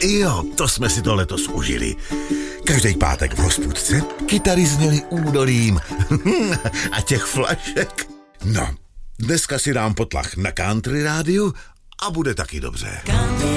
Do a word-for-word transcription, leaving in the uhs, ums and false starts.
Jo, to jsme si to letos užili. Každý pátek v hospůdce kytary zněly údolím a těch flašek. No, dneska si dám potlach na country rádiu a bude taky dobře.